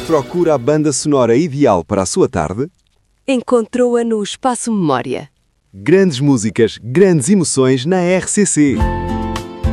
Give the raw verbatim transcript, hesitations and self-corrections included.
Procura a banda sonora ideal para a sua tarde? Encontrou-a no Espaço Memória. Grandes músicas, grandes emoções na R C C.